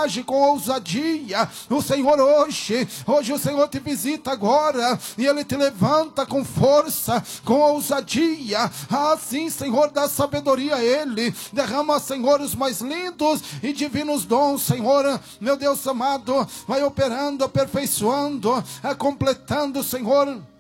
age com ousadia. O Senhor hoje o Senhor te visita agora, e Ele te levanta com força, com ousadia. Assim, Senhor, dá sabedoria a Ele, derrama, Senhor, os mais lindos e divinos dons, Senhor, meu Deus amado, vai operando, aperfeiçoando, completando, Senhor,